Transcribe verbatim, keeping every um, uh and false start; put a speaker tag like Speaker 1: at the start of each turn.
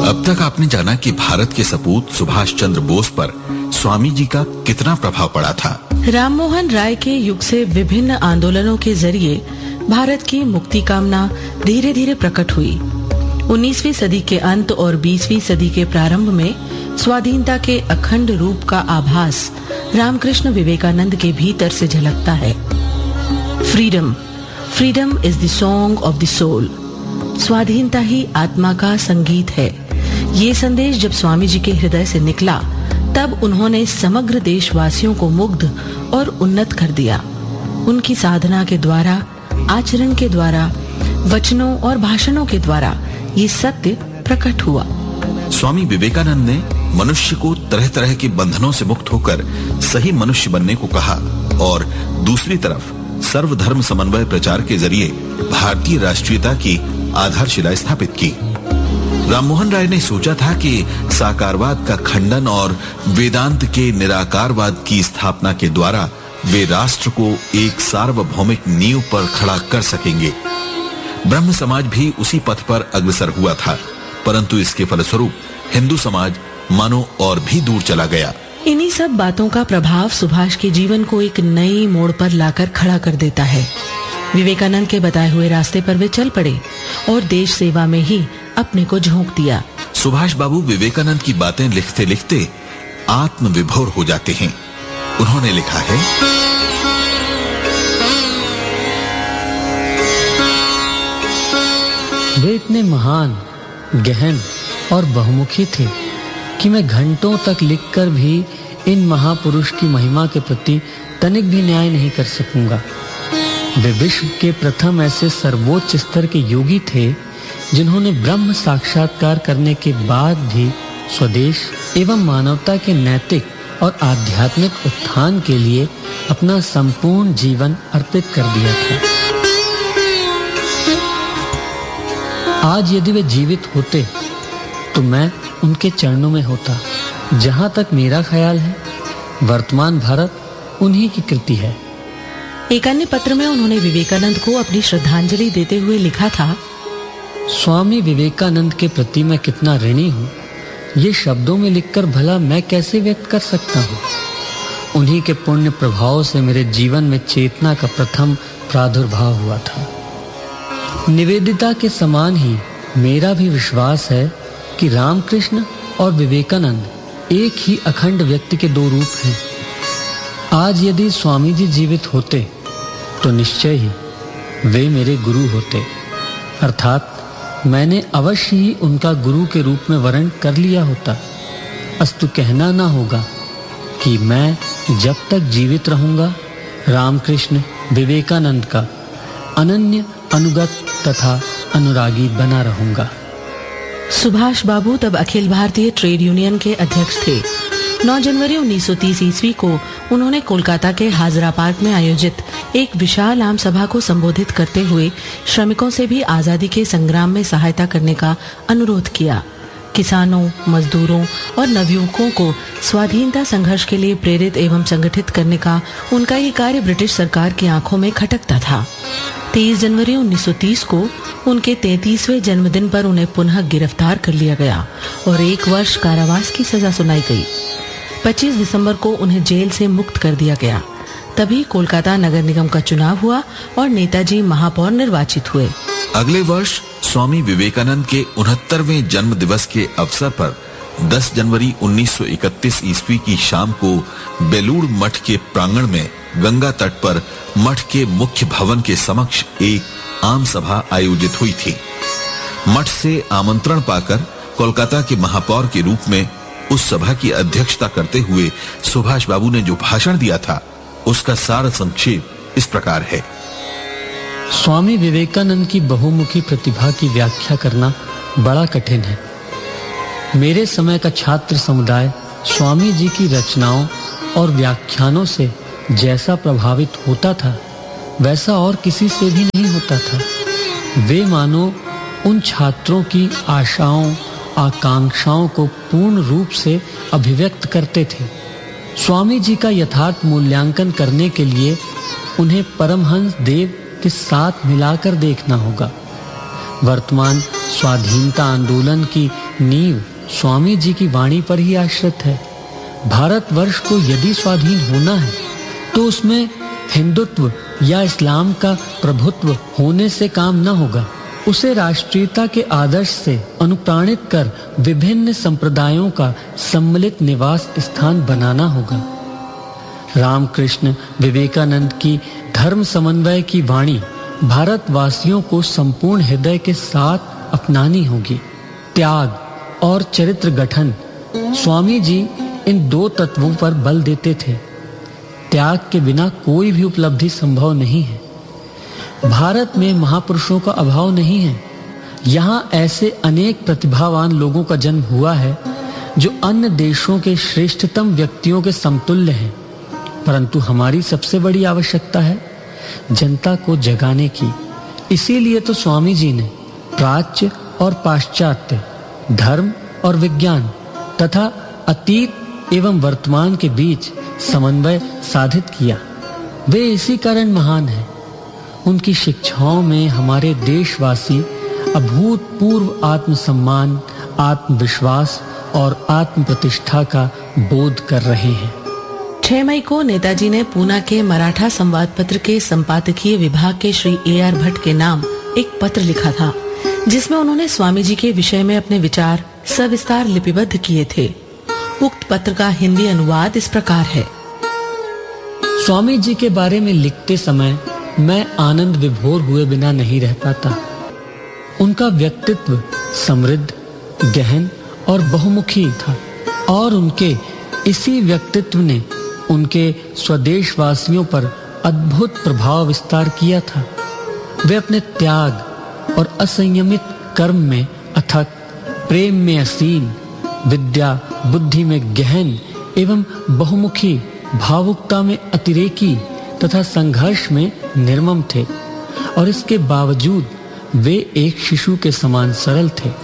Speaker 1: अब तक आपने जाना कि भारत के सपूत सुभाष चंद्र बोस पर स्वामी जी का कितना प्रभाव पड़ा था।
Speaker 2: राममोहन राय के युग से विभिन्न आंदोलनों के जरिए भारत की मुक्ति कामना धीरे धीरे प्रकट हुई। उन्नीसवीं सदी के अंत और बीसवीं सदी के प्रारंभ में स्वाधीनता के अखंड रूप का आभास रामकृष्ण विवेकानंद के भीतर से झलकता है। Freedom, freedom is the song of the soul. स्वाधीनता ही आत्मा का संगीत है। ये संदेश जब स्वामी जी के हृदय से निकला, तब उन्होंने समग्र देशवासियों को मुग्ध और उन्नत कर दिया। उनकी साधना के द्वारा, आचरण के द्वारा, वचनों और भाषणों के द्वारा ये सत्य प्रकट हुआ।
Speaker 1: स्वामी विवेकानंद ने मनुष्य को तरह तरह के बंधनों से मुक्त होकर सही मनुष्य बनने को कहा और दूसरी तरफ सर्वधर्म समन्वय प्रचार के जरिए भारतीय राष्ट्रीयता की आधारशिला स्थापित की। राममोहन राय ने सोचा था कि साकारवाद का खंडन और वेदांत के निराकारवाद की स्थापना के द्वारा वे राष्ट्र को एक सार्वभौमिक नींव पर खड़ा कर सकेंगे। ब्रह्म समाज भी उसी पथ पर अग्रसर हुआ था, परंतु इसके फलस्वरूप हिंदू समाज मानो और भी दूर चला गया।
Speaker 2: इन्हीं सब बातों का प्रभाव सुभाष के जीवन को एक नई मोड़ पर लाकर खड़ा कर देता है। विवेकानंद के बताए हुए रास्ते पर वे चल पड़े और देश सेवा में ही अपने को झोंक दिया।
Speaker 1: सुभाष बाबू विवेकानंद की बातें लिखते लिखते आत्मविभोर हो जाते हैं। उन्होंने लिखा है,
Speaker 3: वे इतने महान, गहन और बहुमुखी थे कि मैं घंटों तक लिखकर भी इन महापुरुष की महिमा के प्रति तनिक भी न्याय नहीं कर सकूंगा। वे विश्व के प्रथम ऐसे सर्वोच्च स्तर के योगी थे जिन्होंने ब्रह्म साक्षात्कार करने के बाद भी स्वदेश एवं मानवता के नैतिक और आध्यात्मिक उत्थान के लिए अपना संपूर्ण जीवन अर्पित कर दिया था। आज यदि वे जीवित होते तो मैं उनके चरणों में होता। जहां तक मेरा ख्याल है, वर्तमान भारत उन्हीं की कृति है।
Speaker 2: एक अन्य पत्र में उन्होंने विवेकानंद को अपनी श्रद्धांजलि देते हुए लिखा था,
Speaker 3: स्वामी विवेकानंद के प्रति मैं कितना ऋणी हूँ, ये शब्दों में लिखकर भला मैं कैसे व्यक्त कर सकता हूँ। उन्हीं के पुण्य प्रभाव से मेरे जीवन में चेतना का प्रथम प्रादुर्भाव हुआ था। निवेदिता के समान ही मेरा भी विश्वास है कि रामकृष्ण और विवेकानंद एक ही अखंड व्यक्ति के दो रूप हैं। आज यदि स्वामी जी जीवित होते तो निश्चय ही वे मेरे गुरु होते, अर्थात मैंने अवश्य ही उनका गुरु के रूप में वर्ण कर लिया होता। अस्तु कहना ना होगा कि मैं जब तक जीवित रहूंगा रामकृष्ण विवेकानंद का अनन्य अनुगत तथा अनुरागी बना रहूंगा।
Speaker 2: सुभाष बाबू तब अखिल भारतीय ट्रेड यूनियन के अध्यक्ष थे। नौ जनवरी उन्नीस सौ तीस ईस्वी को उन्होंने कोलकाता के हाजरा पार्क में आयोजित एक विशाल आम सभा को संबोधित करते हुए श्रमिकों से भी आजादी के संग्राम में सहायता करने का अनुरोध किया। किसानों, मजदूरों और नवयुवकों को स्वाधीनता संघर्ष के लिए प्रेरित एवं संगठित करने का उनका ये कार्य ब्रिटिश सरकार की आंखों में खटकता था। तेईस जनवरी उन्नीस सौ तीस को उनके तैंतीसवें जन्मदिन पर उन्हें पुनः गिरफ्तार कर लिया गया और एक वर्ष कारावास की सजा सुनाई गई। पच्चीस दिसंबर को उन्हें जेल से मुक्त कर दिया गया। तभी कोलकाता नगर निगम का चुनाव हुआ और नेताजी महापौर निर्वाचित हुए।
Speaker 1: अगले वर्ष स्वामी विवेकानंद के उनहत्तरवें जन्म दिवस के अवसर पर दस जनवरी उन्नीस सौ इकतीस ईस्वी की शाम को बेलूड़ मठ के प्रांगण में गंगा तट पर मठ के मुख्य भवन के समक्ष एक आम सभा आयोजित हुई थी। मठ से आमंत्रण पाकर कोलकाता के महापौर के रूप में उस सभा की अध्यक्षता करते हुए सुभाष बाबू ने जो भाषण दिया था, उसका सार संक्षेप इस प्रकार है।
Speaker 3: स्वामी विवेकानंद की बहुमुखी प्रतिभा की व्याख्या करना बड़ा कठिन है। मेरे समय का छात्र समुदाय स्वामी जी की रचनाओं और व्याख्यानों से जैसा प्रभावित होता था, वैसा और किसी से भी नहीं होता था। वे मानो उन छात्रों की आशाओं, आकांक्षाओं को पूर्ण रूप से अभिव्यक्त करते थे। स्वामी जी का यथार्थ मूल्यांकन करने के लिए उन्हें परमहंस देव के साथ मिलाकर देखना होगा। वर्तमान स्वाधीनता आंदोलन की नींव स्वामी जी की वाणी पर ही आश्रित है। भारतवर्ष को यदि स्वाधीन होना है तो उसमें हिंदुत्व या इस्लाम का प्रभुत्व होने से काम न होगा। उसे राष्ट्रीयता के आदर्श से अनुप्राणित कर विभिन्न संप्रदायों का सम्मिलित निवास स्थान बनाना होगा। रामकृष्ण विवेकानंद की धर्म समन्वय की वाणी भारतवासियों को संपूर्ण हृदय के साथ अपनानी होगी। त्याग और चरित्र गठन, स्वामी जी इन दो तत्वों पर बल देते थे। त्याग के बिना कोई भी उपलब्धि संभव नहीं है। भारत में महापुरुषों का अभाव नहीं है। यहाँ ऐसे अनेक प्रतिभावान लोगों का जन्म हुआ है जो अन्य देशों के श्रेष्ठतम व्यक्तियों के समतुल्य हैं। परंतु हमारी सबसे बड़ी आवश्यकता है जनता को जगाने की। इसीलिए तो स्वामी जी ने प्राच्य और पाश्चात्य, धर्म और विज्ञान तथा अतीत एवं वर्तमान के बीच समन्वय साधित किया। वे इसी कारण महान हैं। उनकी शिक्षाओं में हमारे देशवासी अभूतपूर्व आत्मसम्मान, आत्मविश्वास और आत्म प्रतिष्ठा का बोध कर रहे हैं।
Speaker 2: छह मई को नेताजी ने पूना के मराठा संवाद पत्र के संपादकीय विभाग के श्री ए आर भट्ट के नाम एक पत्र लिखा था, जिसमें उन्होंने स्वामी जी के विषय में अपने विचार सविस्तार लिपिबद्ध किए थे। उक्त पत्र का हिंदी अनुवाद इस प्रकार है।
Speaker 3: स्वामी जी के बारे में लिखते समय मैं आनंद विभोर हुए बिना नहीं रह पाता। उनका व्यक्तित्व समृद्ध, गहन और बहुमुखी था और उनके इसी व्यक्तित्व ने उनके स्वदेशवासियों पर अद्भुत प्रभाव विस्तार किया था। वे अपने त्याग और असंयमित कर्म में अथक, प्रेम में असीम, विद्या बुद्धि में गहन एवं बहुमुखी, भावुकता में अतिरेकी तथा संघर्ष में निर्मम थे और इसके बावजूद वे एक शिशु के समान सरल थे।